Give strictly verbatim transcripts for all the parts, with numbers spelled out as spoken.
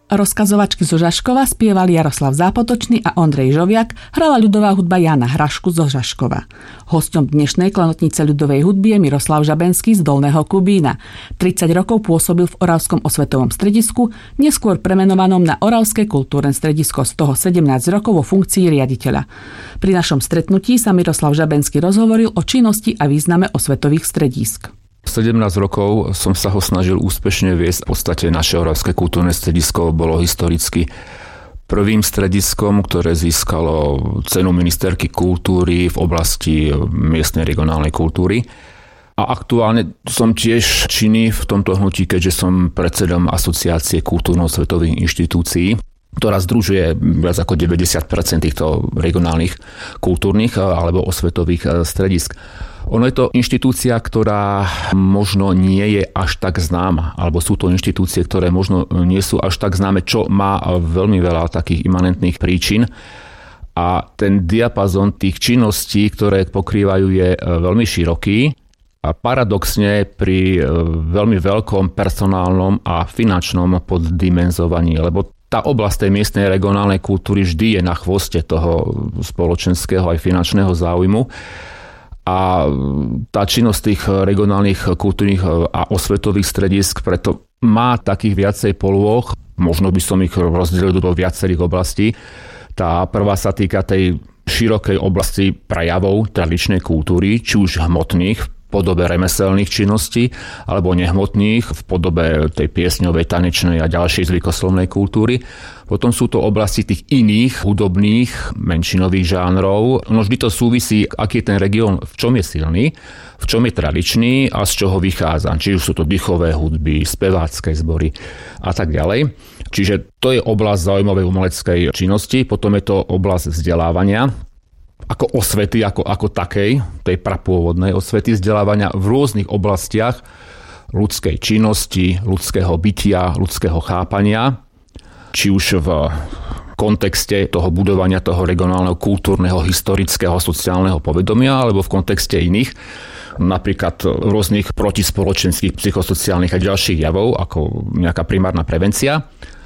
Rozkazovačky zo Žaškova spievali Jaroslav Zápotočný a Ondrej Žoviak, hrala ľudová hudba Jana Hrašku zo Žaškova. Hosťom dnešnej klenotnice ľudovej hudby je Miroslav Žabenský z Dolného Kubína. tridsať rokov pôsobil v Oravskom osvetovom stredisku, neskôr premenovanom na Oravské kultúrne stredisko, z toho sedemnásť rokov vo funkcii riaditeľa. Pri našom stretnutí sa Miroslav Žabenský rozhovoril o činnosti a význame osvetových stredísk. sedemnásť rokov som sa ho snažil úspešne viesť. V podstate naše Oravské kultúrne stredisko bolo historicky prvým strediskom, ktoré získalo cenu ministerky kultúry v oblasti miestnej regionálnej kultúry. A aktuálne som tiež činný v tomto hnutí, keďže som predsedom Asociácie kultúrno-svetových inštitúcií, ktorá združuje viac ako deväťdesiat percent týchto regionálnych kultúrnych alebo osvetových stredisk. Ono je to inštitúcia, ktorá možno nie je až tak známa, alebo sú to inštitúcie, ktoré možno nie sú až tak známe, čo má veľmi veľa takých imanentných príčin. A ten diapazon tých činností, ktoré pokrývajú, je veľmi široký. A paradoxne pri veľmi veľkom personálnom a finančnom poddimenzovaní, lebo tá oblasť tej miestnej regionálnej kultúry vždy je na chvoste toho spoločenského aj finančného záujmu. A tá činnosť tých regionálnych kultúrnych a osvetových stredisk preto má takých viacej polôch. Možno by som ich rozdelil do viacerých oblastí. Tá prvá sa týka tej širokej oblasti prejavov tradičnej kultúry, či už hmotných, v podobe remeselných činností, alebo nehmotných v podobe tej piesňovej, tanečnej a ďalšej zvykoslovnej kultúry. Potom sú to oblasti tých iných hudobných menšinových žánrov. No vždy to súvisí, aký je ten región, v čom je silný, v čom je tradičný a z čoho vychádza. Či už sú to dychové hudby, spevácké zbory a tak ďalej. Čiže to je oblasť zaujímavej umeleckej činnosti. Potom je to oblasť vzdelávania, ako osvety, ako, ako takej, tej prapôvodnej osvety, vzdelávania v rôznych oblastiach ľudskej činnosti, ľudského bytia, ľudského chápania, či už v kontexte toho budovania toho regionálneho, kultúrneho, historického, sociálneho povedomia, alebo v kontexte iných, napríklad rôznych protispoločenských, psychosociálnych a ďalších javov, ako nejaká primárna prevencia.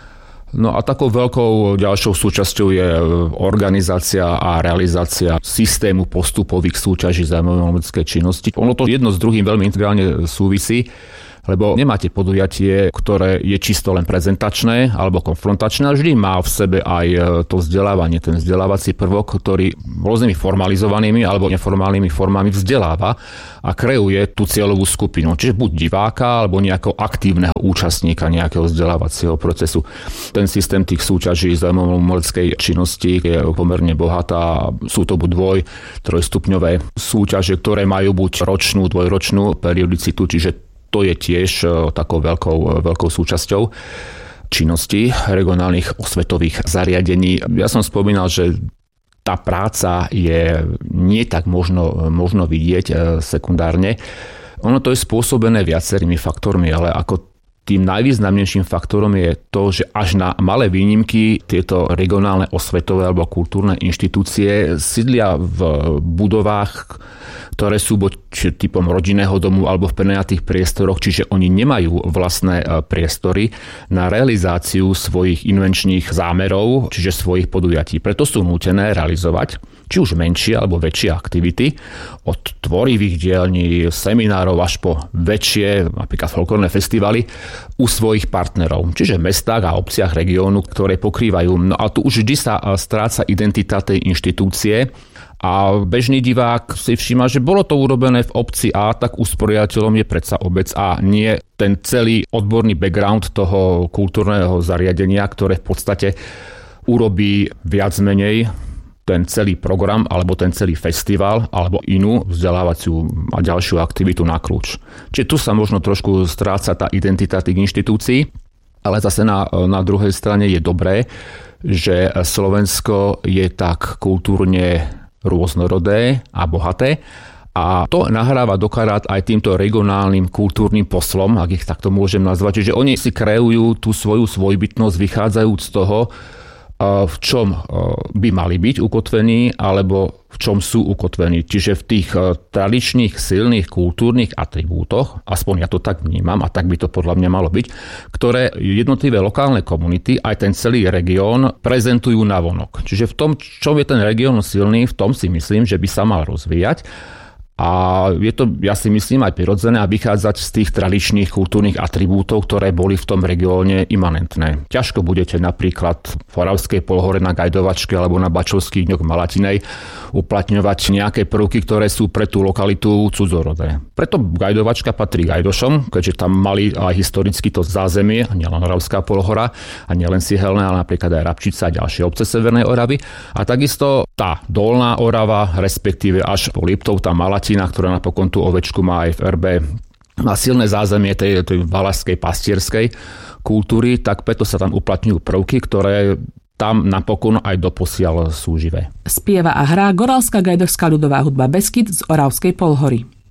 No a takou veľkou ďalšou súčasťou je organizácia a realizácia systému postupových súťaží zaujímavej umeleckej činnosti. Ono to jedno s druhým veľmi integrálne súvisí, lebo nemáte podujatie, ktoré je čisto len prezentačné alebo konfrontačné, ale vždy má v sebe aj to vzdelávanie, ten vzdelávací prvok, ktorý rôznymi formalizovanými alebo neformálnymi formami vzdeláva a kreuje tú cieľovú skupinu. Čiže buď diváka alebo nejakého aktívneho účastníka nejakého vzdelávacieho procesu. Ten systém tých súťaží zaujímavej umeleckej činnosti je pomerne bohatá. Sú to buď dvoj, trojstupňové súťaže, ktoré majú buď ročnú, dvojročnú periodicitu, čiže to je tiež takou veľkou, veľkou súčasťou činnosti regionálnych osvetových zariadení. Ja som spomínal, že tá práca je nie tak možno, možno vidieť sekundárne. Ono to je spôsobené viacerými faktormi, ale ako tým najvýznamnejším faktorom je to, že až na malé výnimky tieto regionálne osvetové alebo kultúrne inštitúcie sídlia v budovách, ktoré sú buď typom rodinného domu alebo v prenajatých priestoroch, čiže oni nemajú vlastné priestory na realizáciu svojich invenčných zámerov, čiže svojich podujatí. Preto sú nútené realizovať či už menšie alebo väčšie aktivity, od tvorivých dielní, seminárov až po väčšie, napríklad folklórne festivaly, u svojich partnerov, čiže v mestách a obciach regiónu, ktoré pokrývajú. No a tu už vždy sa stráca identita tej inštitúcie a bežný divák si všíma, že bolo to urobené v obci A, tak usporiadateľom je predsa obec A, nie ten celý odborný background toho kultúrneho zariadenia, ktoré v podstate urobí viac menej ten celý program alebo ten celý festival alebo inú vzdelávaciu a ďalšiu aktivitu na kľúč. Čiže tu sa možno trošku stráca tá identita tých inštitúcií, ale zase na, na druhej strane je dobré, že Slovensko je tak kultúrne rôznorodé a bohaté a to nahráva do karát aj týmto regionálnym kultúrnym poslom, ak ich takto môžem nazvať. Čiže oni si kreujú tú svoju svojbytnosť vychádzajúc z toho, v čom by mali byť ukotvení, alebo v čom sú ukotvení. Čiže v tých tradičných, silných kultúrnych atribútoch, aspoň ja to tak vnímam, a tak by to podľa mňa malo byť, ktoré jednotlivé lokálne komunity, aj ten celý región prezentujú navonok. Čiže v tom, čom je ten región silný, v tom si myslím, že by sa mal rozvíjať. A je to, ja si myslím, aj prirodzené a vychádzať z tých tradičných kultúrnych atribútov, ktoré boli v tom regióne imanentné. Ťažko budete napríklad v Oravskej polhore na Gajdovačke alebo na Bačovských dňoch Malatinej uplatňovať nejaké prvky, ktoré sú pre tú lokalitu cudzorodé. Preto Gajdovačka patrí Gajdošom, keďže tam mali aj historicky to zázemie, nielen Oravská polhora a nielen Sihelné, ale napríklad aj Rabčica a ďalšie obce Severnej Oravy. A takisto tá Dolná Orava, respektíve až po Liptov, tá Malatina, ktorá napokon tú ovečku má aj v erbe, má silné zázemie tej, tej valašskej pastierskej kultúry, tak preto sa tam uplatňujú prvky, ktoré tam napokon aj doposiaľ sú živé. Spieva a hrá Goralská gajdovská ľudová hudba Beskyd z Oravskej polhory.